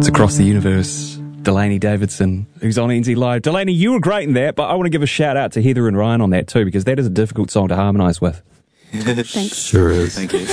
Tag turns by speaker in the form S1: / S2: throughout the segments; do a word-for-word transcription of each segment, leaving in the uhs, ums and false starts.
S1: Across the Universe, Delaney Davidson, who's on N Z Live. Delaney, you were great in that, but I want to give a shout out to Heather and Ryan on that too, because that is a difficult song to harmonise with.
S2: Thanks.
S3: Sure is.
S4: Thank you.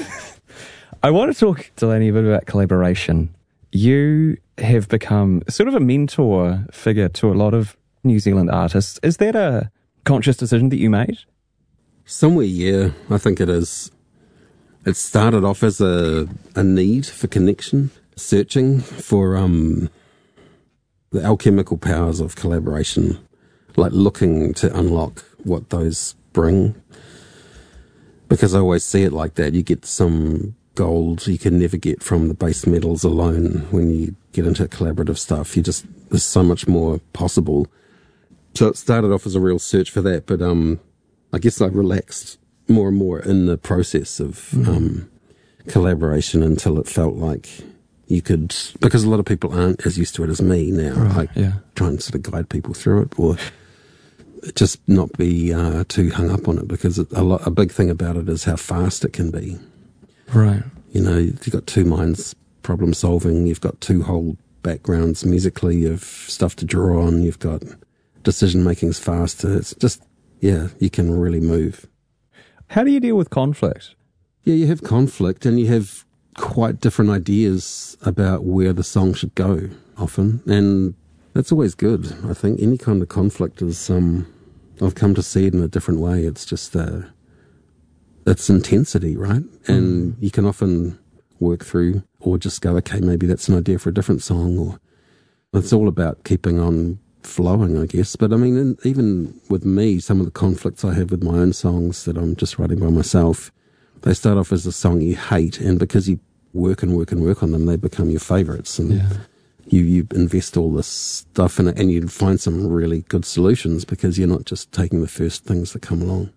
S1: I want to talk, Delaney, a bit about collaboration. You have become sort of a mentor figure to a lot of New Zealand artists. Is that a conscious decision that you made?
S3: Somewhere, yeah, I think it is. It started off as a, a need for connection, searching for um, the alchemical powers of collaboration, like looking to unlock what those bring. Because I always see it like that. You get some gold you can never get from the base metals alone when you get into collaborative stuff. You just, there's so much more possible. So it started off as a real search for that, but um, I guess I relaxed more and more in the process of mm. um, collaboration until it felt like you could, because a lot of people aren't as used to it as me now.
S1: Right,
S3: like
S1: yeah.
S3: try and sort of guide people through it, or just not be uh, too hung up on it, because it, a, lot, a big thing about it is how fast it can be.
S1: Right.
S3: You know, you've got two minds problem solving, you've got two whole backgrounds musically of stuff to draw on, you've got decision making's faster. It's just, yeah, you can really move.
S1: How do you deal with conflict?
S3: Yeah, you have conflict and you have quite different ideas about where the song should go often, and that's always good. I think any kind of conflict is, um, I've come to see it in a different way. It's just, uh, it's intensity, right? And mm. you can often work through or just go, okay, maybe that's an idea for a different song, or it's all about keeping on flowing, I guess. But I mean, in, even with me, some of the conflicts I have with my own songs that I'm just writing by myself, they start off as a song you hate, and because you work and work and work on them, they become your favourites, and yeah. you, you invest all this stuff in it, and you find some really good solutions because you're not just taking the first things that come along.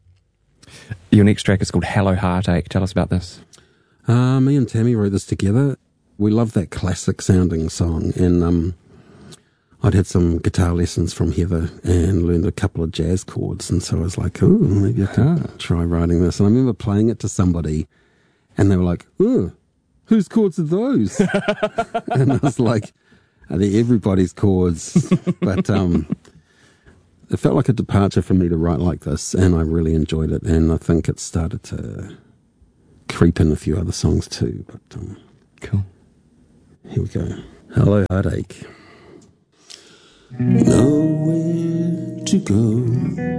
S1: Your next track is called Hello Heartache. Tell us about this.
S3: Uh, me and Tammy wrote this together. We love that classic sounding song, and um, I'd had some guitar lessons from Heather and learned a couple of jazz chords, and so I was like, oh, maybe I could ah. try writing this. And I remember playing it to somebody, and they were like, oh, whose chords are those? And I was like, are they everybody's chords? But um, it felt like a departure for me to write like this, and I really enjoyed it, and I think it started to creep in a few other songs too. But um,
S1: cool.
S3: Here we go. Hello Heartache. Nowhere to go.